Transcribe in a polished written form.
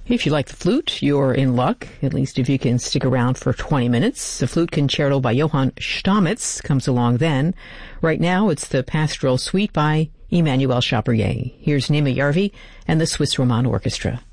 If you like the flute, you're in luck, at least if you can stick around for 20 minutes. The Flute Concerto by Johann Stamitz comes along then. Right now, it's the Pastoral Suite by Emmanuel Chabrier. Here's Nima Yarvi and the Swiss Roman Orchestra.